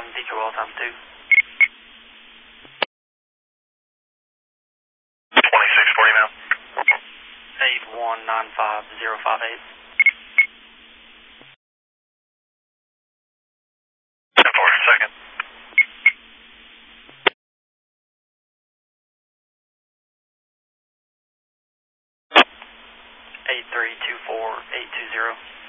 Beacher Well time 2. 2640 now. 8195058. 10-4, second. 8324820.